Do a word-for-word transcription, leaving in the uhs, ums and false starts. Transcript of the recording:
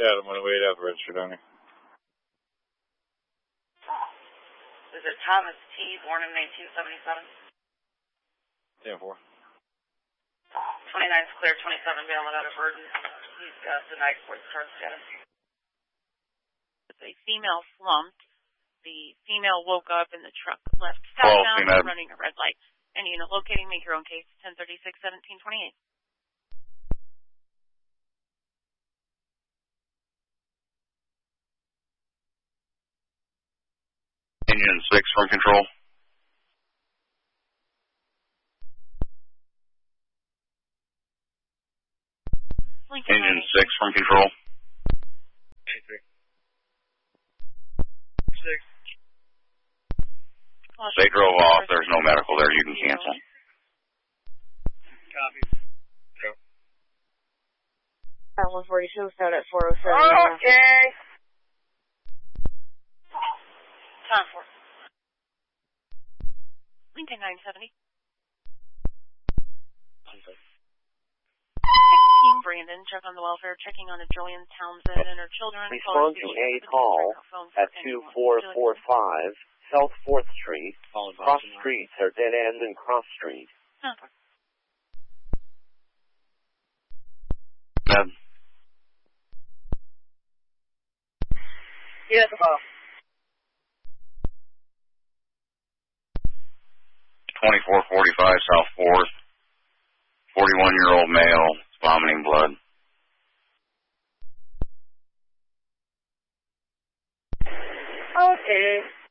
Yeah, I'm going to wait out the register down here. Is it Thomas T., born in nineteen seventy-seven? ten four. twenty-ninth clear, twenty-seven bailing out of Burden. He's got denied sports card status. A female slumped. The female woke up in the truck left southbound running a red light. And unit locating, make your own case, ten thirty-six, seventeen twenty-eight. Engine six from control. Lincoln Engine six from control. Six. They drove off. There's no medical there. You can cancel. Copy. Go. Uh, one forty shows out at four oh seven. Okay. Time for Lincoln nine seventy. Okay. sixteen Brandon, check on the welfare, checking on a Jillian Townsend and her children. Respond to a call at two four four five South fourth Street. Cross streets are dead end and cross street. Okay. Deb. Yes, well. twenty-four forty-five South fourth. forty-one-year-old male, vomiting blood. Okay.